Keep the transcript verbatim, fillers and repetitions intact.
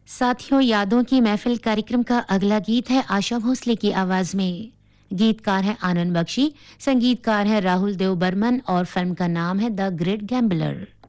साथियों, यादों की महफिल कार्यक्रम का अगला गीत है आशा भोसले की आवाज में। गीतकार है आनंद बख्शी, संगीतकार है राहुल देव बर्मन और फिल्म का नाम है द ग्रेट गैम्बलर।